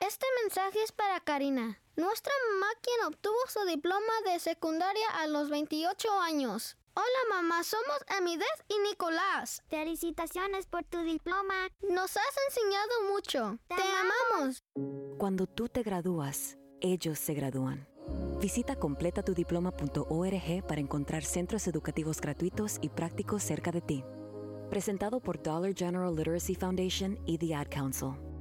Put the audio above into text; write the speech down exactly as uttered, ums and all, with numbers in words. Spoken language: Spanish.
Este mensaje es para Karina, nuestra mamá quien obtuvo su diploma de secundaria a los veintiocho años. Hola mamá, somos Amidez y Nicolás. Felicitaciones por tu diploma. Nos has enseñado mucho. Te Te amamos. Cuando tú te gradúas, ellos se gradúan. Visita completa tu diploma punto org para encontrar centros educativos gratuitos y prácticos cerca de ti. Presentado por Dollar General Literacy Foundation y The Ad Council.